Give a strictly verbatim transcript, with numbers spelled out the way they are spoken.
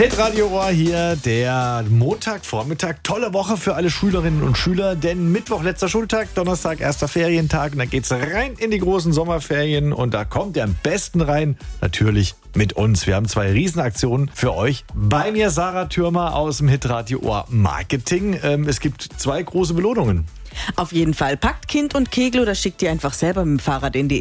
Hitradio Ohr hier, der Montagvormittag. Tolle Woche für alle Schülerinnen und Schüler, denn Mittwoch letzter Schultag, Donnerstag erster Ferientag und dann geht's rein in die großen Sommerferien und da kommt ihr am besten rein, natürlich mit uns. Wir haben zwei Riesenaktionen für euch. Bei mir Sarah Thürmer aus dem Hitradio Ohr Marketing. Ähm, es gibt zwei große Belohnungen. Auf jeden Fall. Packt Kind und Kegel oder schickt ihr einfach selber mit dem Fahrrad in die